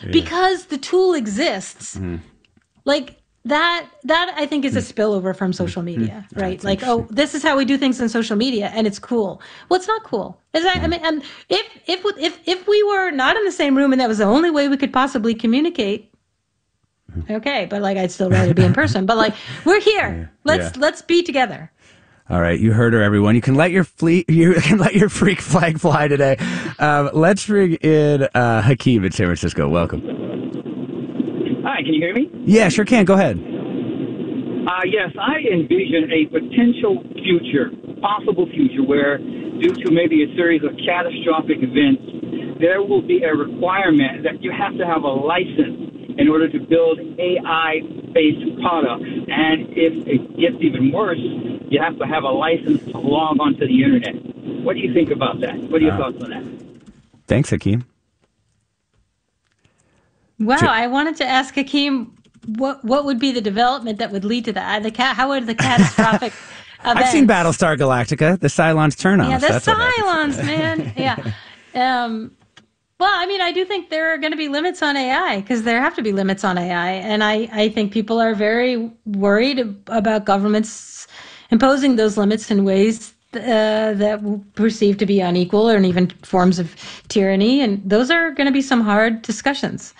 because the tool exists. Like that I think is a spillover from social media, right? That's like, oh, this is how we do things in social media, and it's cool. Well, it's not cool. I mean, and if we were not in the same room and that was the only way we could possibly communicate, okay, but like I'd still rather be in person. But like we're here. Let's be together. All right, you heard her, everyone. You can let your freak flag fly today. Let's bring in Hakeem in San Francisco. Welcome. Hi, can you hear me? Yeah, sure can. Go ahead. Yes, I envision a potential possible future, where due to maybe a series of catastrophic events, there will be a requirement that you have to have a license in order to build AI-based products. And if it gets even worse, you have to have a license to log onto the internet. What do you think about that? What are your thoughts on that? Thanks, Hakeem. Wow, I wanted to ask Hakeem what would be the development that would lead to that? How would the catastrophic events? I've seen Battlestar Galactica. The Cylons turn on us. Yeah, the Cylons, man. Yeah. Well, I mean, I do think there are going to be limits on AI, because there have to be limits on AI. And I think people are very worried about governments imposing those limits in ways that will perceive to be unequal, or even forms of tyranny. And those are going to be some hard discussions.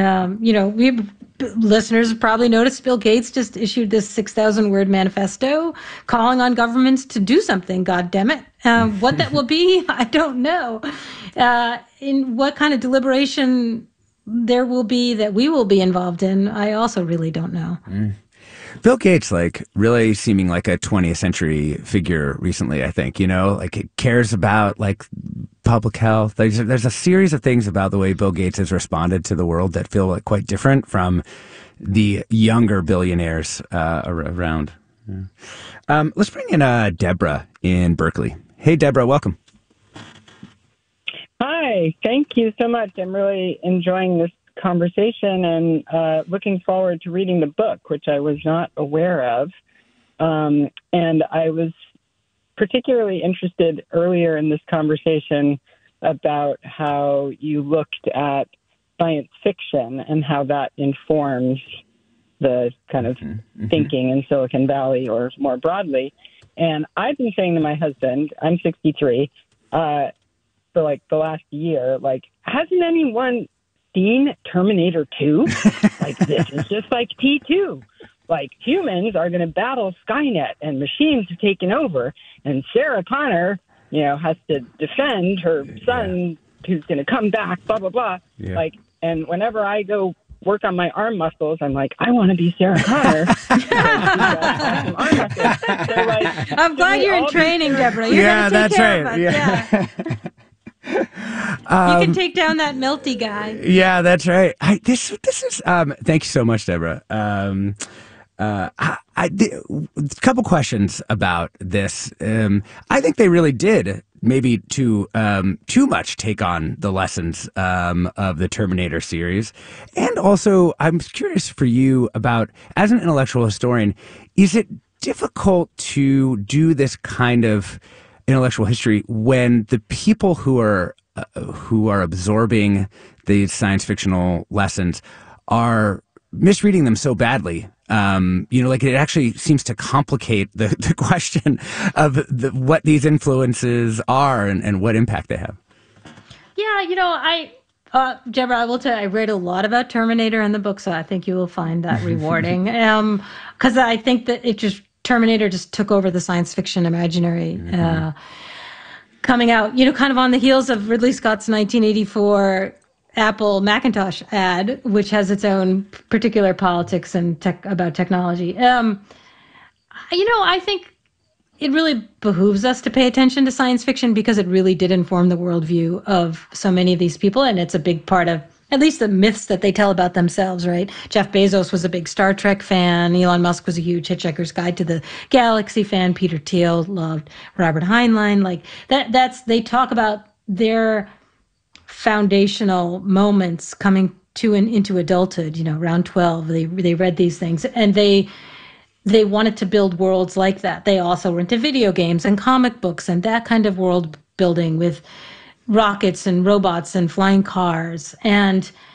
Listeners have probably noticed Bill Gates just issued this 6,000-word manifesto calling on governments to do something, God damn it. What that will be, I don't know. In what kind of deliberation there will be that we will be involved in, I also really don't know. Bill Gates, really seeming like a 20th century figure recently, I think, it cares about, public health. There's a series of things about the way Bill Gates has responded to the world that feel quite different from the younger billionaires around. Yeah. Let's bring in Deborah in Berkeley. Hey, Deborah, welcome. Hi, thank you so much. I'm really enjoying this conversation and looking forward to reading the book, which I was not aware of. And I was particularly interested earlier in this conversation about how you looked at science fiction and how that informs the kind of thinking in Silicon Valley, or more broadly. And I've been saying to my husband, I'm 63, for the last year, hasn't anyone seen Terminator 2? This is just like T2. Humans are going to battle Skynet and machines have taken over, and Sarah Connor, has to defend her son who's going to come back, blah, blah, blah. Yeah. And whenever I go work on my arm muscles, I'm like, I want to be Sarah Connor. Awesome arm muscles. So, I'm glad you're in training, Deborah. You're that's right. Yeah. You can take down that Milty guy. Yeah, that's right. This is thank you so much, Deborah. A couple questions about this. I think they really did maybe too much take on the lessons of the Terminator series. And also, I'm curious for you about, as an intellectual historian, is it difficult to do this kind of intellectual history when the people who are absorbing these science fictional lessons are misreading them so badly? It actually seems to complicate the question of what these influences are and what impact they have. Yeah, Deborah, I will tell you, I read a lot about Terminator in the book, so I think you will find that rewarding. Because I think that Terminator just took over the science fiction imaginary. Coming out, kind of on the heels of Ridley Scott's 1984 Apple Macintosh ad, which has its own particular politics and about technology. I think it really behooves us to pay attention to science fiction, because it really did inform the worldview of so many of these people, and it's a big part of at least the myths that they tell about themselves, right? Jeff Bezos was a big Star Trek fan. Elon Musk was a huge Hitchhiker's Guide to the Galaxy fan. Peter Thiel loved Robert Heinlein. They talk about their foundational moments coming into adulthood, around 12. They read these things, and they wanted to build worlds like that. They also were into video games and comic books and that kind of world building with rockets and robots and flying cars. And